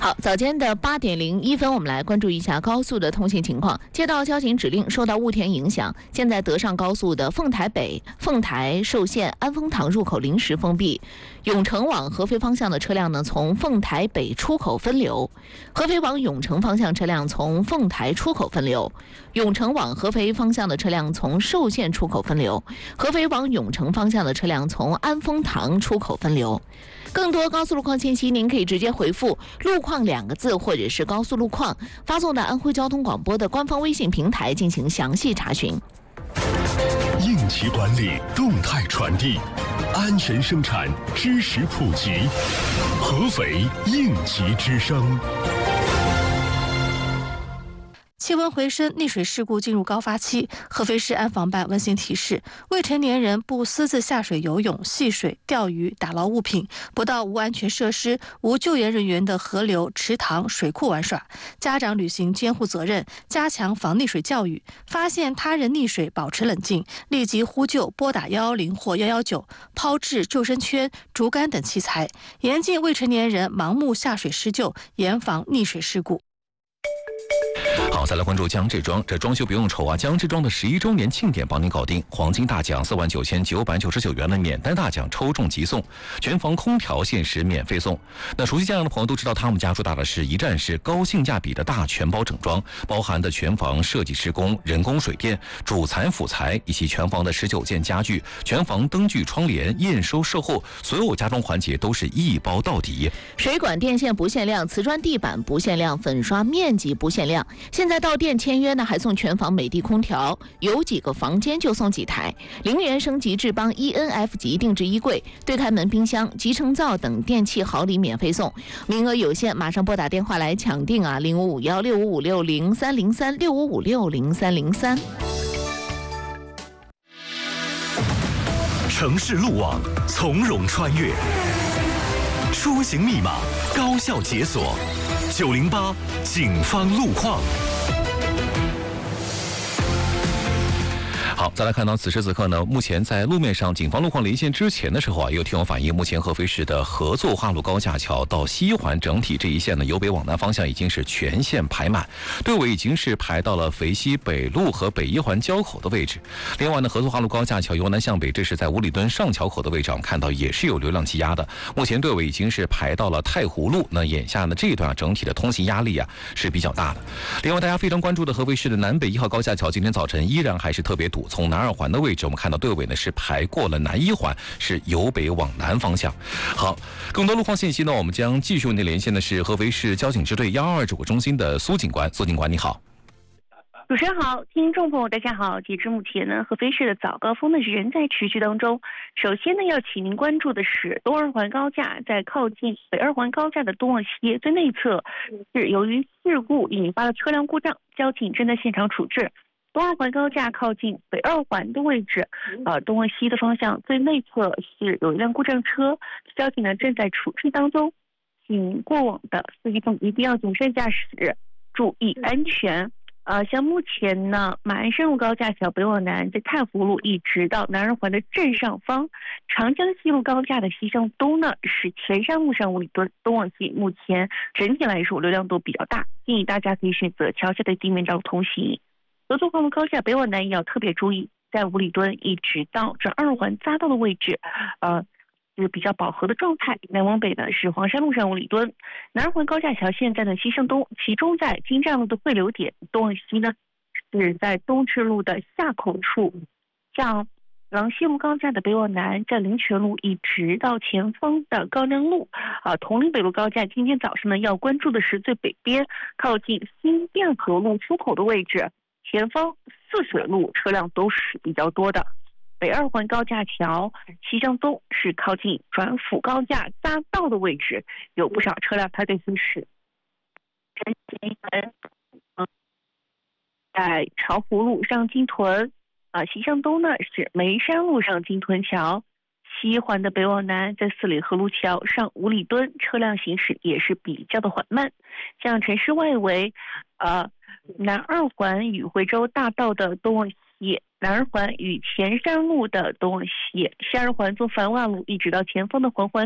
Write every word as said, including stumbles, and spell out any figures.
好，早间的八点零一分，我们来关注一下高速的通行情况。接到交警指令，受到雾田影响，现在德上高速的凤台北、凤台受限安丰塘入口临时封闭。永城往合肥方向的车辆呢，从凤台北出口分流；合肥往永城方向车辆从凤台出口分流；永城往合肥方向的车辆从受限出口分流；合肥往永城方向的车辆从安丰塘出口分流。更多高速路况信息，您可以直接回复“路况”两个字，或者是“高速路况”，发送到安徽交通广播的官方微信平台进行详细查询。 应急管理，动态传递，安全生产，知识普及。合肥应急之声。 气温回升，溺水事故进入高发期。合肥市安防办温馨提示：未成年人不私自下水游泳、戏水、钓鱼、打捞物品，不到无安全设施、无救援人员的河流、池塘、水库玩耍。家长履行监护责任，加强防溺水教育。发现他人溺水，保持冷静，立即呼救，拨打一一零或一一九，抛掷救生圈、竹竿等器材，严禁未成年人盲目下水施救，严防溺水事故。 好，再来关注江志庄，这装修不用愁啊！江志庄的十一周年庆典帮您搞定，黄金大奖四万九千九百九十九元的免单大奖抽中即送，全房空调限时免费送。那熟悉家养的朋友都知道，他们家主打的是一站式高性价比的大全包整装，包含的全房设计施工、人工水电、主材辅材以及全房的十九件家具、全房灯具、窗帘、验收售后，所有家装环节都是一包到底。 水管电线不限量，瓷砖地板不限量，粉刷面积不限量。现在到店签约呢，还送全房美的空调，有几个房间就送几台。零元升级智邦 E N F 级定制衣柜、对开门冰箱、集成灶等电器好礼免费送，名额有限，马上拨打电话来抢订啊！零五五幺六五五六零三零三六五五六零三零三。 城市路网从容穿越，出行密码高效解锁。九零八警方路况。 好，再来看到此时此刻呢，目前在路面上，警方路况连线之前的时候啊，也有听友反映，目前合肥市的合作花路高架桥到西环整体这一线呢，由北往南方向已经是全线排满，队伍已经是排到了肥西北路和北一环交口的位置。另外呢，合作花路高架桥由南向北，这是在五里墩上桥口的位置，我们看到也是有流量积压的。目前队伍已经是排到了太湖路，那眼下呢这一段啊，整体的通行压力啊是比较大的。另外，大家非常关注的合肥市的南北一号高架桥，今天早晨依然还是特别堵。从南二环的位置，我们看到队尾呢是排过了南一环，是由北往南方向。好，更多路况信息呢，我们将继续为您连线的是合肥市交警支队幺二二指挥中心的苏警官。苏警官，你好。 主持人好，听众朋友大家好。截至目前呢，合肥市的早高峰呢是仍在持续当中。首先呢，要请您关注的是东二环高架，在靠近北二环高架的东往西最内侧，是由于事故引发了车辆故障，交警正在现场处置。东二环高架靠近北二环的位置，呃，东往西的方向最内侧是有一辆故障车，交警呢正在处置当中，请过往的司机朋友一定要谨慎驾驶，注意安全。呃，像目前呢，马鞍山路高架桥北往南，在太湖路一直到南二环的正上方，长江西路高架的西向东呢，是前山路上五里墩东往西，目前整体来说流量都比较大，建议大家可以选择桥下的地面道路通行。合作花路高架北往南也要特别注意，在五里墩一直到这二环匝道的位置，呃，是比较饱和的状态。南往北呢是黄山路上五里墩，南二环高架桥现在呢西向东，集中在金站路的汇流点，东往西呢是在东直路的下口处。像廊西路高架的北往南，在灵泉路一直到前方的高粱路，啊，铜陵北路高架今天早上呢要关注的是最北边，靠近新汴河路出口的位置。前方泗水路车辆都是比较多的。北二环高架桥西向东是靠近转府高架匝道的位置，有不少车辆排队行驶。在巢湖路上金屯，啊，西向东呢是眉山路上金屯桥。西环的北往南，在四里河路桥上五里墩，车辆行驶也是比较的缓慢。像城市外围，呃，南二环与惠州大道的东往西，南二环与前山路的东往西，西二环从繁华路一直到前方的环环